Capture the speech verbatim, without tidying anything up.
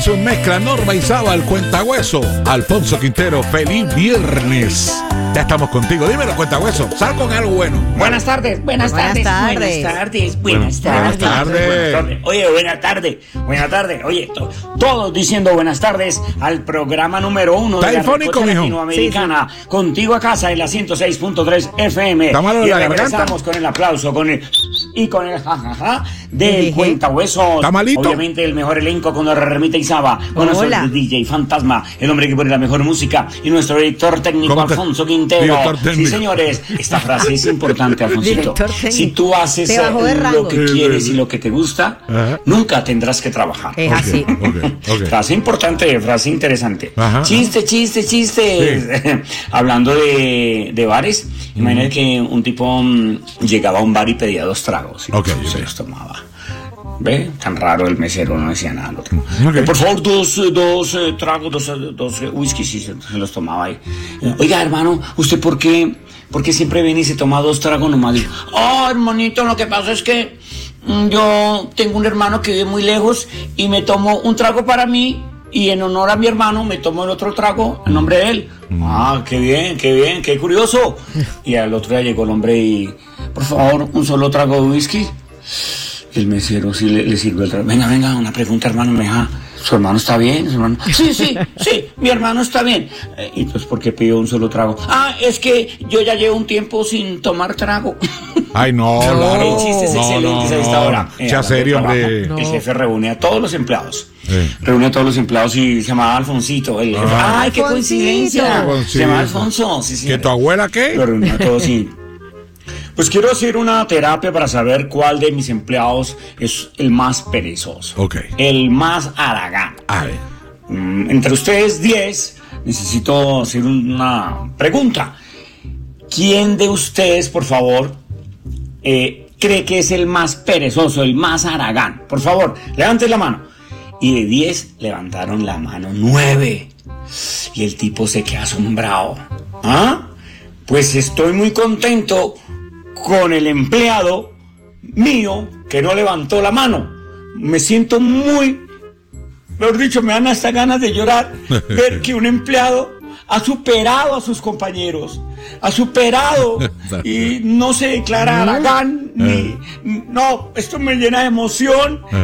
Su mezcla Norma Izaba, el Cuentahueso. Alfonso Quintero, feliz viernes. Ya estamos contigo. Dímelo, Cuentahueso. Sal con algo bueno. Buenas tardes, buenas, Buenas tardes, tardes. buenas tardes, buenas Bueno, tardes. buenas tardes. Buenas tardes. Oye, buenas tardes, buenas tardes. Oye, to- todos diciendo buenas tardes al programa número uno de la Telefónico, Recocha mijo. Latinoamericana. Contigo a casa en la ciento seis punto tres F M. ¿Está malo Y la garganta? regresamos con el aplauso, con el y con el jajaja del Jeje. Cuentahueso. ¿Está malito? Obviamente el mejor elenco con la Remita Izaba, con nuestro Hola. D J Fantasma, el hombre que pone la mejor música, y nuestro director técnico ¿Cómo te- Alfonso Quintero. director Sí, técnico? señores, esta frase es importante, Alfonsito. Director técnico. Si tú haces Te bajó de eh, rango. lo que quieres y lo que te gusta, Ajá. nunca tendrás que trabajar. Es así. Ok, ok. Frase importante, frase interesante. Ajá. Chiste, chiste, chiste. Hablando de, de bares, imagínate que un tipo mm, llegaba a un bar y pedía dos tragos. Y Ok, se ok. los tomaba. ¿Ve? Tan raro, el mesero no decía nada. al otro. Ok. Eh, por favor, dos, eh, dos eh, tragos, dos, eh, dos eh, whiskies, y se, se los tomaba ahí. Eh, Oiga, hermano, ¿usted por qué, por qué siempre viene y se toma dos tragos nomás? Digo, oh, hermanito, lo que pasa es que mm, yo tengo un hermano que vive muy lejos y me tomo un trago para mí y en honor a mi hermano me tomo el otro trago en nombre de él. Ah, qué bien, qué bien, qué curioso. Y al otro día llegó el hombre y, por favor, un solo trago de whisky. El mesero sí le, le sirvió el trago. Venga, venga, una pregunta, hermano. Me deja. ¿Su hermano está bien? ¿Su hermano? Sí, sí, sí, mi hermano está bien. Eh, ¿Y entonces por qué pidió un solo trago? Ah, es que yo ya llevo un tiempo sin tomar trago. Ay, no, El Laro. chiste es No, excelente no, a esta no. hora. Eh, Sea hablando de serio, trabajo, hombre. No. El jefe reúne a todos los empleados. Sí. Reúne a todos los empleados y se llamaba Alfonsito. El jefe. Ah. ¡Ay, qué Alfonsito. coincidencia! Alfonsito. Se llama Alfonso. Sí, ¿Que señor. tu abuela qué? Lo reunió a todos y... Pues quiero hacer una terapia para saber cuál de mis empleados es el más perezoso. Ok. El más haragán. A ver. Mm, Entre ustedes diez, necesito hacer una pregunta. ¿Quién de ustedes, por favor, eh, cree que es el más perezoso, el más haragán? Por favor, levanten la mano. Y de diez levantaron la mano nueve. Y el tipo se queda asombrado. ¿Ah? Pues estoy muy contento con el empleado mío que no levantó la mano. Me siento muy, mejor dicho, me dan hasta ganas de llorar ver que un empleado ha superado a sus compañeros, ha superado y no se declara haragán, ni, no, esto me llena de emoción.